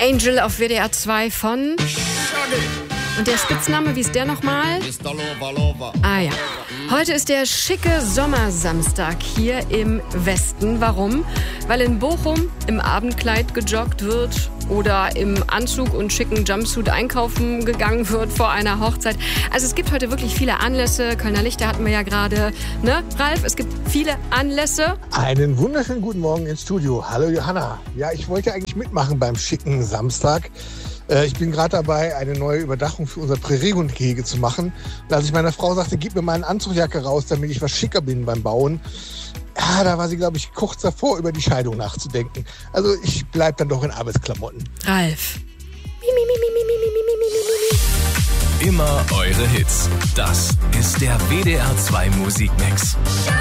Angel auf WDR 2 von... Und der Spitzname, wie ist der nochmal? Ah ja. Heute ist der schicke Sommersamstag hier im Westen. Warum? Weil in Bochum im Abendkleid gejoggt wird oder im Anzug und schicken Jumpsuit einkaufen gegangen wird vor einer Hochzeit. Also es gibt heute wirklich viele Anlässe. Kölner Lichter hatten wir ja gerade. Ne, Ralf? Es gibt viele Anlässe. Einen wunderschönen guten Morgen ins Studio. Hallo Johanna. Ja, ich wollte eigentlich mitmachen beim schicken Samstag. Ich bin gerade dabei, eine neue Überdachung für unser Präriehundgehege zu machen. Und als ich meiner Frau sagte, gib mir mal eine Anzugjacke raus, damit ich was schicker bin beim Bauen, ja, da war sie, glaube ich, kurz davor, über die Scheidung nachzudenken. Also ich bleib dann doch in Arbeitsklamotten. Ralf. Immer eure Hits. Das ist der WDR 2 Musikmix.